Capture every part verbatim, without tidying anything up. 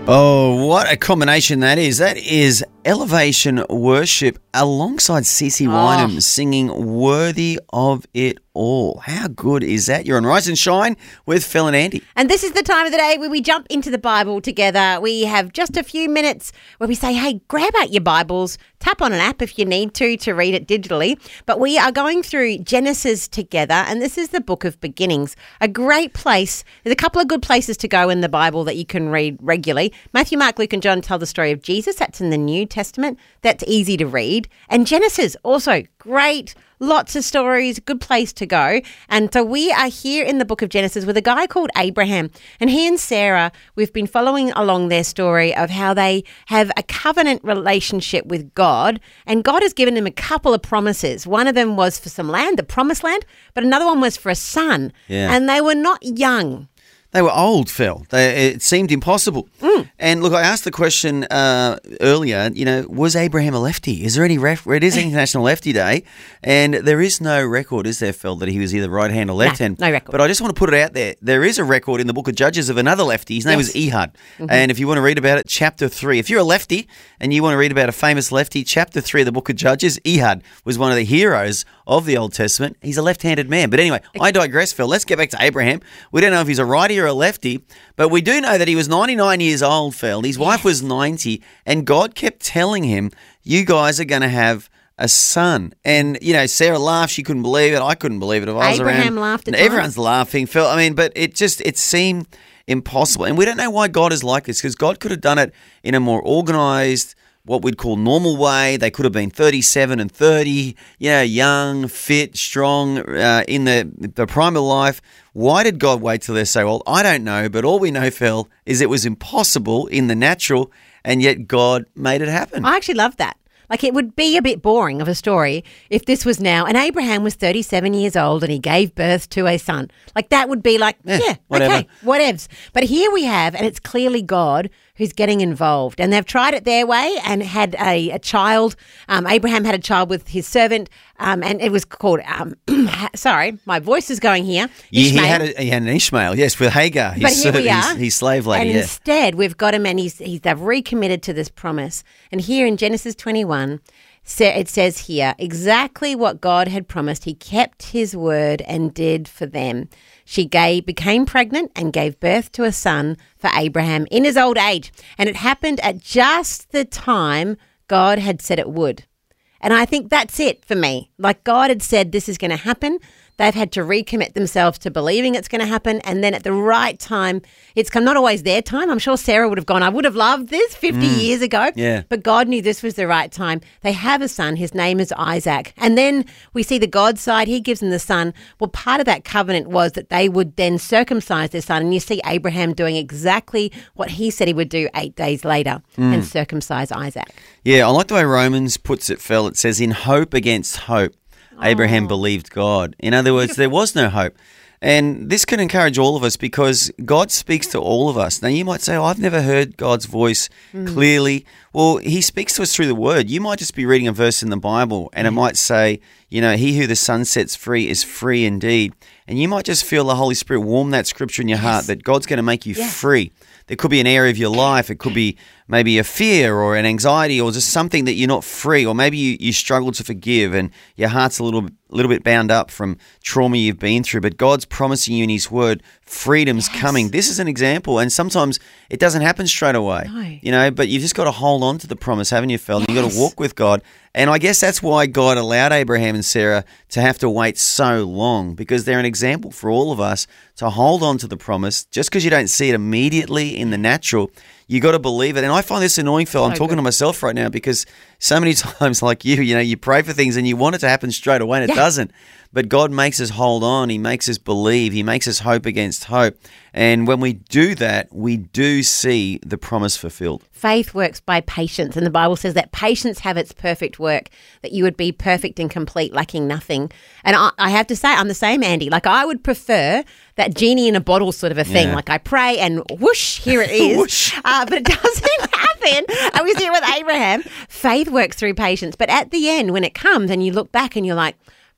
Oh, what a combination that is. That is Elevation Worship alongside Cece Wynham Oh. singing Worthy of It All. How good is that? You're on Rise and Shine with Phil and Andy. And this is the time of the day where we jump into the Bible together. We have just a few minutes where we say, hey, grab out your Bibles, tap on an app if you need to, to read it digitally. But we are going through Genesis together, and this is the book of beginnings. A great place. There's a couple of good places to go in the Bible that you can read regularly. Matthew, Mark, Luke, and John tell the story of Jesus. That's in the New Testament. That's easy to read. And Genesis, also great. Lots of stories, good place to go. And so we are here in the book of Genesis with a guy called Abraham. And he and Sarah, we've been following along their story of how they have a covenant relationship with God. And God has given them a couple of promises. One of them was for some land, the promised land, but another one was for a son. Yeah. And they were not young. They were old, Phil. They, it seemed impossible. Mm. And look, I asked the question uh, earlier, you know, was Abraham a lefty? Is there any ref? It is International Lefty Day, and there is no record, is there, Phil, that he was either right hand or left hand? No, no record. But I just want to put it out there. There is a record in the book of Judges of another lefty. His name Yes. was Ehud. Mm-hmm. And if you want to read about it, chapter three. If you're a lefty and you want to read about a famous lefty, chapter three of the book of Judges, Ehud was one of the heroes of the Old Testament. He's a left-handed man. But anyway, I digress, Phil. Let's get back to Abraham. We don't know if he's a righty or a lefty, but we do know that he was ninety-nine years old, Phil. His wife was ninety, and God kept telling him, you guys are going to have a son. And, you know, Sarah laughed. She couldn't believe it. I couldn't believe it if I was around. Abraham laughed at And everyone's laughing, Phil. I mean, but it just, it seemed impossible. And we don't know why God is like this, because God could have done it in a more organised, what we'd call normal way. They could have been thirty-seven and thirty, you know, young, fit, strong, uh, in the, the prime of life. Why did God wait till they're so old? I don't know, but all we know, Phil, is it was impossible in the natural, and yet God made it happen. I actually love that. Like, it would be a bit boring of a story if this was now, and Abraham was thirty-seven years old and he gave birth to a son. Like, that would be like, Yeah, yeah, whatever. okay, whatevs. But here we have, and it's clearly God who's getting involved. And they've tried it their way and had a, a child. Um, Abraham had a child with his servant, um, and it was called, um, sorry, my voice is going here. Yeah, he Ishmael. had, a, he had an Ishmael, yes, with Hagar. But His, here we his, are. his slave lady, And yeah. instead, we've got him, and he's, he's they've recommitted to this promise. And here in Genesis twenty-one, sa- it says here, exactly what God had promised. He kept his word and did for them. She gave, became pregnant and gave birth to a son for Abraham in his old age. And it happened at just the time God had said it would. And I think that's it for me. Like, God had said this is going to happen. They've had to recommit themselves to believing it's going to happen. And then at the right time, it's come, not always their time. I'm sure Sarah would have gone, I would have loved this fifty years ago. Yeah. But God knew this was the right time. They have a son. His name is Isaac. And then we see the God side. He gives them the son. Well, part of that covenant was that they would then circumcise their son. And you see Abraham doing exactly what he said he would do eight days later and circumcise Isaac. Yeah, I like the way Romans puts it, Phil. It says, in hope against hope, Abraham believed God. In other words, there was no hope. And this can encourage all of us because God speaks to all of us. Now, you might say, oh, I've never heard God's voice clearly. Well, he speaks to us through the word. You might just be reading a verse in the Bible and it might say, you know, he who the Son sets free is free indeed. And you might just feel the Holy Spirit warm that scripture in your heart that God's going to make you Yes. free. There could be an area of your life. It could be maybe a fear or an anxiety or just something that you're not free, or maybe you, you struggle to forgive and your heart's a little little bit bound up from trauma you've been through. But God's promising you in his word, freedom's coming. This is an example. And sometimes it doesn't happen straight away, No. you know, but you've just got to hold on to the promise, haven't you, Phil? You've got Yes. to walk with God. And I guess that's why God allowed Abraham and Sarah to have to wait so long, because they're an example for all of us to hold on to the promise. Just because you don't see it immediately in the natural, you got to believe it. And I find this annoying, Phil. I'm So talking good. to myself right now because so many times, like you, you know, you pray for things and you want it to happen straight away and it Yeah. doesn't. But God makes us hold on. He makes us believe. He makes us hope against hope. And when we do that, we do see the promise fulfilled. Faith works by patience, and the Bible says that patience have its perfect work, that you would be perfect and complete, lacking nothing. And I, I have to say, I'm the same, Andy. Like, I would prefer that genie in a bottle sort of a thing. Yeah. Like, I pray and whoosh, here it is. Whoosh. Uh, but it doesn't happen. And we see it with Abraham. Faith works through patience. But at the end, when it comes and you look back and you're like,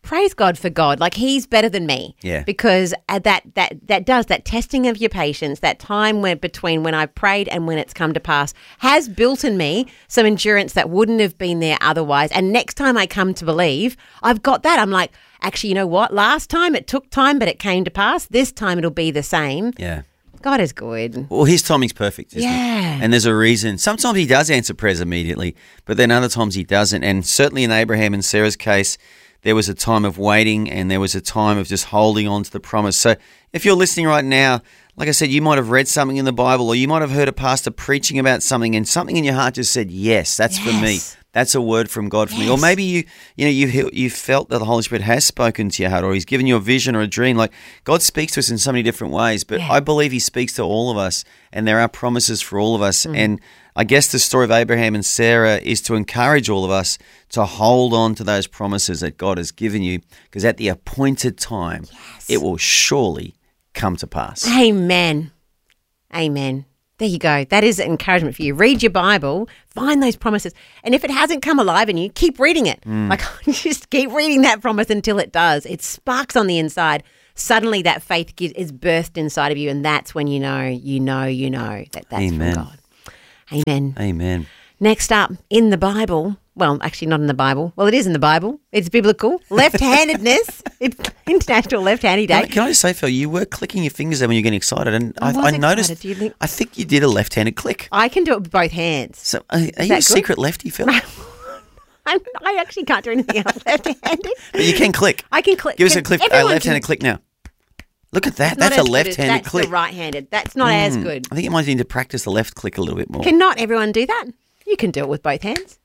praise God for God. Like, he's better than me. Yeah. Because uh, that that that does, that testing of your patience, that time when between when I've prayed and when it's come to pass, has built in me some endurance that wouldn't have been there otherwise. And next time I come to believe, I've got that. I'm like, actually, you know what? Last time it took time, but it came to pass. This time it'll be the same. Yeah. God is good. Well, his timing's perfect, isn't Yeah. it? And there's a reason. Sometimes he does answer prayers immediately, but then other times he doesn't. And certainly in Abraham and Sarah's case, there was a time of waiting and there was a time of just holding on to the promise. So if you're listening right now, like I said, you might have read something in the Bible, or you might have heard a pastor preaching about something and something in your heart just said, yes, that's Yes. for me. That's a word from God for me. Or Yes. maybe you, you know, you you felt that the Holy Spirit has spoken to your heart, or He's given you a vision or a dream. Like, God speaks to us in so many different ways, but Yeah. I believe He speaks to all of us, and there are promises for all of us. Mm. And I guess the story of Abraham and Sarah is to encourage all of us to hold on to those promises that God has given you, because at the appointed time, it will surely come to pass. Amen. Amen. There you go. That is encouragement for you. Read your Bible, find those promises. And if it hasn't come alive in you, keep reading it. Like, just keep reading that promise until it does. It sparks on the inside. Suddenly that faith gi- is birthed inside of you, and that's when you know, you know, you know that that's Amen. from God. Amen. Amen. Next up, in the Bible, well, actually not in the Bible. Well, it is in the Bible. It's biblical. Left-handedness. It's International Left-Handy Can Day. I, can I just say, Phil, you were clicking your fingers there when you're getting excited, and I I, was I noticed. excited. Do you think- I think you did a left-handed click. I can do it with both hands. So, are, are you that a good? secret lefty, Phil? I'm, I actually can't do anything else left-handed. But you can click. I can click. Give us a Can- click, a everyone left-handed can- click now. Look at that. Not That's as a good as- left-handed that's click. the right-handed. That's not as good. I think you might need to practice the left click a little bit more. Can not everyone do that? You can do it with both hands.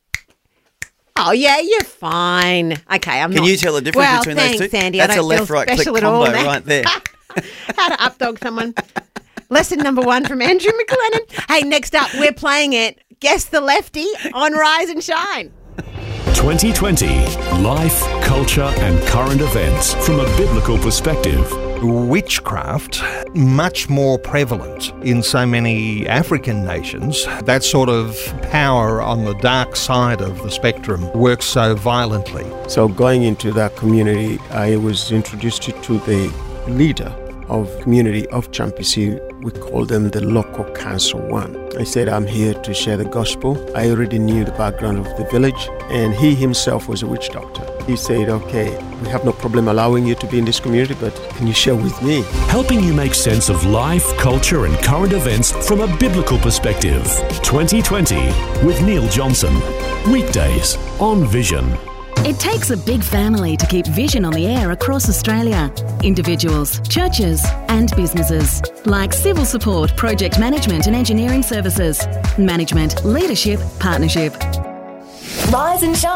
Oh, yeah, you're fine. Okay, I'm Can not. you tell the difference well, between thanks, those two? Sandy. I That's a don't feel left-right click special combo at all now. right there. How to updog someone. Lesson number one from Andrew McLennan. Hey, next up, we're playing it. Guess the lefty on Rise and Shine. twenty twenty Life, Culture and Current Events from a Biblical Perspective. Witchcraft, much more prevalent in so many African nations. That sort of power on the dark side of the spectrum works so violently. So going into that community, I was introduced to the leader of community of Champisi. We call them the local council one. I said, I'm here to share the gospel. I already knew the background of the village, and he himself was a witch doctor. He said, okay, we have no problem allowing you to be in this community, but can you share with me? Helping you make sense of life, culture and current events from a biblical perspective. twenty twenty with Neil Johnson. Weekdays on Vision. It takes a big family to keep Vision on the air across Australia. Individuals, churches and businesses. Like civil support, project management and engineering services. Management, leadership, partnership. Rise and shine.